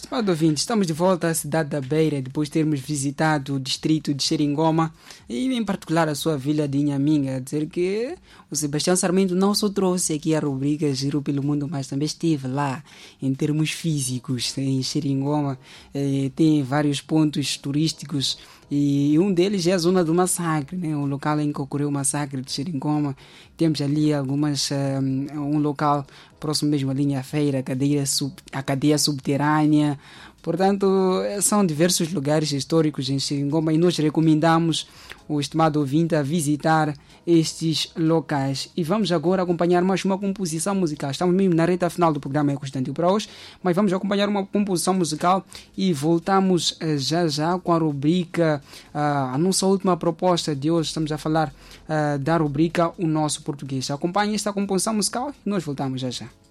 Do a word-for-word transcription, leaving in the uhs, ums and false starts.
Estimado ouvinte, estamos de volta à cidade da Beira depois de termos visitado o distrito de Xeringoma e em particular a sua vila de Inhaminga. A dizer que o Sebastião Sarmento não só trouxe aqui a rubrica Giro pelo Mundo, mas também esteve lá em termos físicos em Xeringoma. Eh, tem vários pontos turísticos e um deles é a zona do massacre, né? O local em que ocorreu o massacre de Xeringoma. Temos ali algumas, um, um local próximo mesmo à linha feira, a cadeia, sub, a cadeia subterrânea. Portanto, são diversos lugares históricos em Xeringoma e nós recomendamos o estimado ouvinte a visitar estes locais. E vamos agora acompanhar mais uma composição musical. Estamos mesmo na reta final do programa É Constantino para hoje, mas vamos acompanhar uma composição musical e voltamos já já com a rubrica, a nossa última proposta de hoje. Estamos a falar uh, da rubrica O Nosso Português. Acompanhe esta composição musical e nós voltamos já já.